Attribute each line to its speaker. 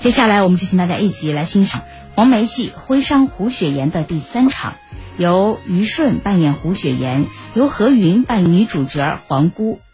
Speaker 1: 接下来我们就请大家一起来欣赏黄梅戏《徽商胡雪岩》的第3场，由于顺扮演胡雪岩，由何云扮演女主角黄姑。